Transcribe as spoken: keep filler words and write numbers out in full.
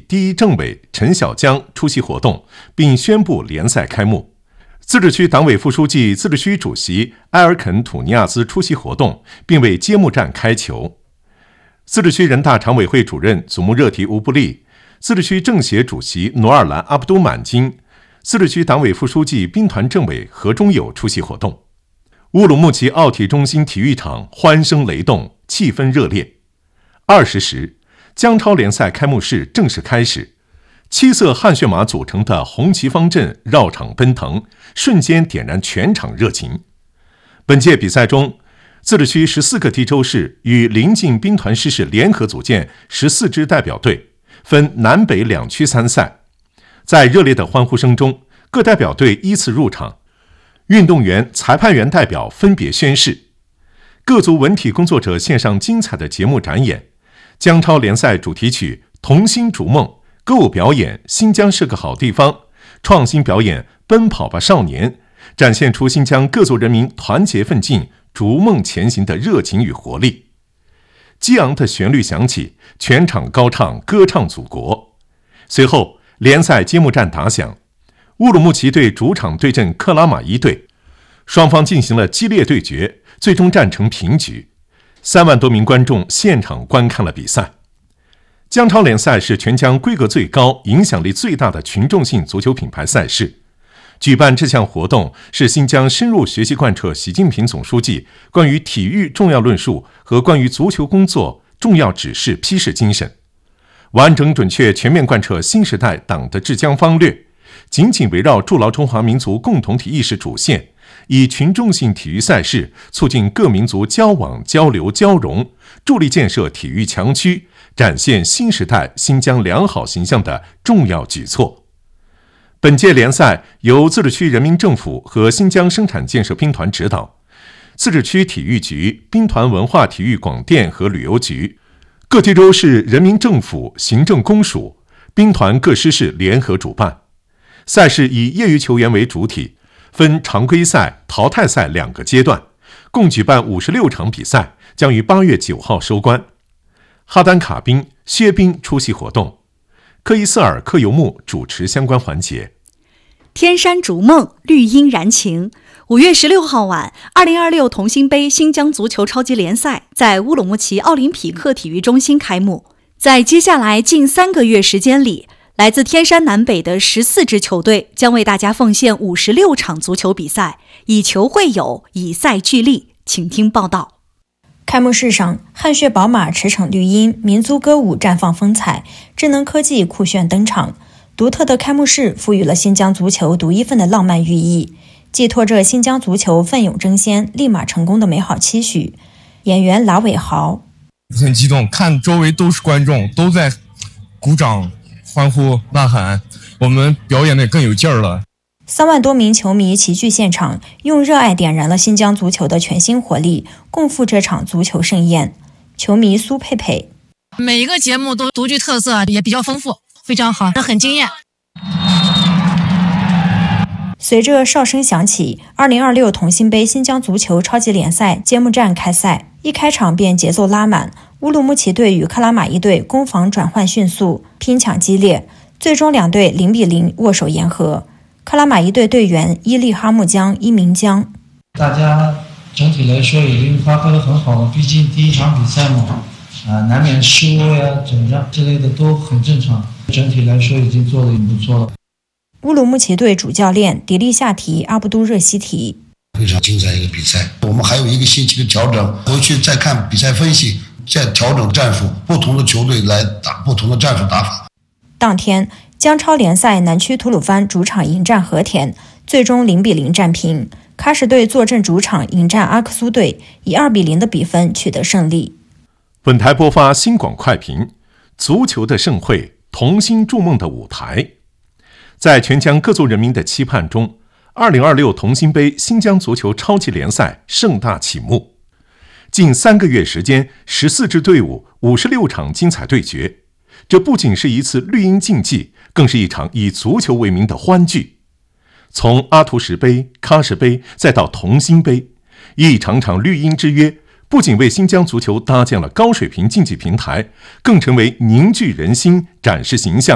第一政委陈小江出席活动，并宣布联赛开幕。自治区党委副书记、自治区主席埃尔肯·土尼亚兹出席活动，并为揭幕战开球。自治区人大常委会主任祖穆热提乌布利、自治区政协主席努尔兰阿卜都满金、自治区党委副书记、兵团政委何忠友出席活动。乌鲁木齐奥体中心体育场欢声雷动，气氛热烈。二十时，江超联赛开幕式正式开始。七色汗血马组成的红旗方阵绕场奔腾，瞬间点燃全场热情。本届比赛中，自治区十四个地州市与邻近兵团师市联合组建十四支代表队，分南北两区参赛。在热烈的欢呼声中，各代表队依次入场，运动员、裁判员代表分别宣誓。各族文体工作者献上精彩的节目展演。江超联赛主题曲《同心逐梦》，歌舞表演《新疆是个好地方》，创新表演《奔跑吧少年》，展现出新疆各族人民团结奋进、逐梦前行的热情与活力。激昂的旋律响起，全场高唱歌唱祖国。随后，联赛揭幕战打响，乌鲁木齐队主场对阵克拉玛依队，双方进行了激烈对决，最终战成平局。三万多名观众现场观看了比赛。江超联赛是全疆规格最高、影响力最大的群众性足球品牌赛事。举办这项活动是新疆深入学习贯彻习近平总书记关于体育重要论述和关于足球工作重要指示批示精神，完整准确全面贯彻新时代党的治疆方略，紧紧围绕筑牢中华民族共同体意识主线，以群众性体育赛事促进各民族交往、交流、交融，助力建设体育强区，展现新时代新疆良好形象的重要举措。本届联赛由自治区人民政府和新疆生产建设兵团指导，自治区体育局、兵团文化体育广电和旅游局、各地州市人民政府行政公署、兵团各师市联合主办。赛事以业余球员为主体，分常规赛、淘汰赛两个阶段，共举办五十六场比赛，将于八月九号收官。哈丹卡宾、薛斌出席活动，科伊斯尔、克尤木主持相关环节。 天山逐梦，绿荫燃情。五月十六号晚，二零二六同心杯新疆足球超级联赛在乌鲁木齐奥林匹克体育中心开幕。在接下来近三个月时间里，来自天山南北的十四支球队将为大家奉献五十六场足球比赛，以球会友，以赛聚力。请听报道。 开幕式上，汗血宝马驰骋绿茵，民族歌舞绽放风采，智能科技酷炫登场。独特的开幕式赋予了新疆足球独一份的浪漫寓意，寄托着新疆足球奋勇争先、立马成功的美好期许。演员拉伟豪很激动，看周围都是观众，都在鼓掌、欢呼、呐喊，我们表演的更有劲儿了。 三万多名球迷齐聚现场，用热爱点燃了新疆足球的全新活力，共赴这场足球盛宴。球迷苏佩佩： 每一个节目都独具特色，也比较丰富，非常好，很惊艳。 随着哨声响起，二零二六同心杯新疆足球超级联赛揭幕战开赛，一开场便节奏拉满，乌鲁木齐队与克拉玛依队攻防转换迅速，拼抢激烈，最终两队零比零握手言和。克拉玛依队队员伊利哈木江、伊明江： 大家整体来说已经发挥得很好了，毕竟第一场比赛嘛，啊，难免失误呀、整让之类的都很正常。整体来说已经做得很不错了。 乌鲁木齐队主教练迪利夏提阿布都热西提： 非常精彩一个比赛，我们还有一个星期的调整，回去再看比赛分析，再调整战术，不同的球队来打不同的战术打法。 当天，江超联赛南区吐鲁番主场迎战和田，最终零比零战平。喀什队坐镇主场迎战阿克苏队，以二比零的比分取得胜利。 本台播发新广快评：足球的盛会，同心筑梦的舞台。在全疆各族人民的期盼中，二零二六同心杯新疆足球超级联赛盛大启幕。近三个月时间，十四支队伍，五十六场精彩对决。这不仅是一次绿茵竞技，更是一场以足球为名的欢聚。从阿图什杯、喀什杯，再到同心杯，一场场绿茵之约，不仅为新疆足球搭建了高水平竞技平台，更成为凝聚人心、展示形象、